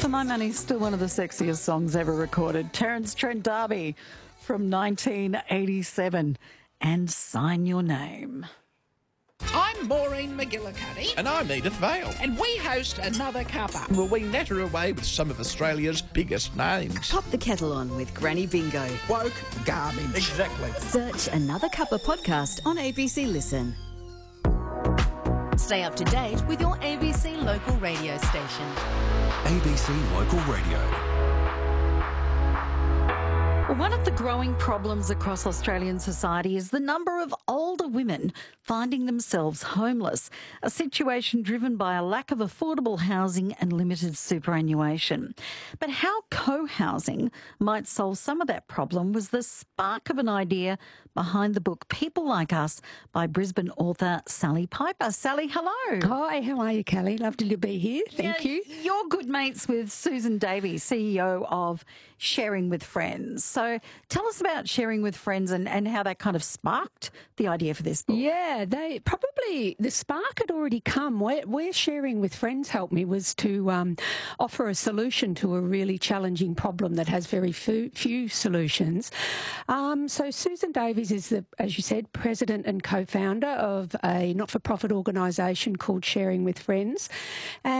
For my money, still one of the sexiest songs ever recorded. Terence Trent D'Arby from 1987. And Sign Your Name. I'm Maureen McGillicuddy. And I'm Edith Vale. And we host Another Cuppa. Well, we natter away with some of Australia's biggest names. Pop the kettle on with Granny Bingo. Woke garbage. Exactly. Search Another Cuppa podcast on ABC Listen. Stay up to date with your ABC local radio station. ABC Local Radio. One of the growing problems across Australian society is the number of older women finding themselves homeless, a situation driven by a lack of affordable housing and limited superannuation. But how co-housing might solve some of that problem was the spark of an idea behind the book People Like Us by Brisbane author Sally Piper. Sally, hello. Hi, how are you, Kelly? Lovely to be here. Thank you. You're good mates with Susan Davies, CEO of Sharing with Friends. So tell us about Sharing with Friends and how that kind of sparked the idea for this book. Yeah, the spark had already come. Where Sharing with Friends helped me was to offer a solution to a really challenging problem that has very few solutions. So Susan Davies is, as you said, president and co-founder of a not-for-profit organisation called Sharing with Friends.